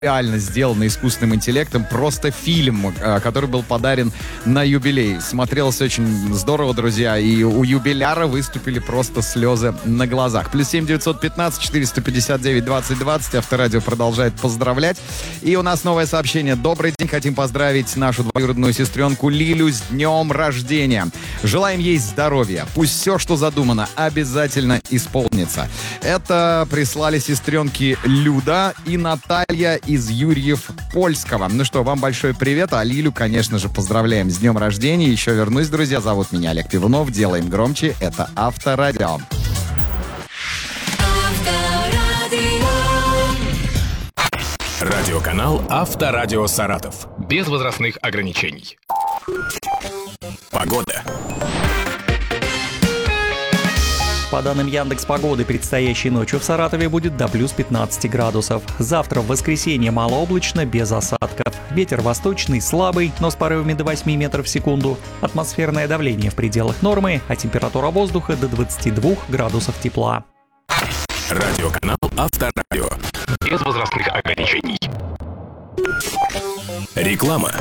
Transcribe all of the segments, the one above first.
реально сделано искусственным интеллектом, просто фильм, который был подарен на юбилей. Смотрелось очень здорово, друзья, и у юбиляра выступили просто слезы на глазах. +7 915 459 20 20. Авторадио продолжает поздравлять. И у нас новое сообщение. Добрый день, хотим поздравить нашу двоюродную сестренку Лилю с днем рождения. Желаем ей здоровья. Пусть все, что задумано, обязательно исполнится. Это прислали сестренки Люда и Наталья из Юрьев-Польского. Ну что, вам большой привет, а Лилю, конечно же, поздравляем с днем рождения. Еще вернусь, друзья. Зовут меня Олег Пивунов. Делаем громче. Это Авторадио. Радиоканал Авторадио Саратов. Без возрастных ограничений. Погода. По данным Яндекс.Погоды, предстоящей ночью в Саратове будет до плюс 15 градусов. Завтра в воскресенье малооблачно, без осадков. Ветер восточный, слабый, но с порывами до 8 метров в секунду. Атмосферное давление в пределах нормы, а температура воздуха до 22 градусов тепла. Радиоканал Авторадио. Без возрастных ограничений. Реклама.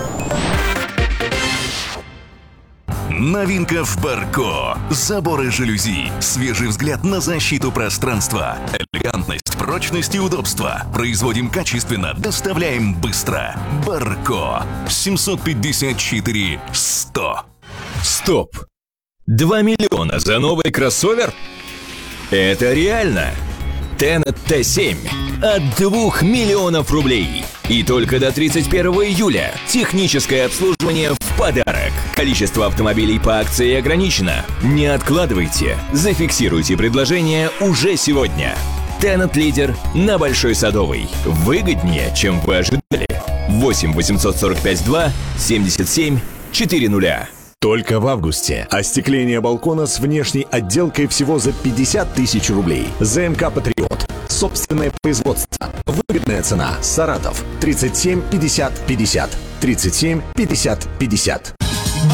Новинка в Барко. Заборы жалюзи. Свежий взгляд на защиту пространства. Элегантность, прочность и удобство. Производим качественно, доставляем быстро. Барко. 754 100. Стоп! 2 миллиона за новый кроссовер? Это реально! Tennet T7 от 2 миллионов рублей. И только до 31 июля. Техническое обслуживание в подарок. Количество автомобилей по акции ограничено. Не откладывайте. Зафиксируйте предложение уже сегодня. Tennet лидер на Большой Садовой. Выгоднее, чем вы ожидали. 8 845 2 77 400. Только в августе. Остекление балкона с внешней отделкой всего за 50 тысяч рублей. ЗМК «Патриот». Собственное производство. Выгодная цена. Саратов. 37 50 50. 37 50 50.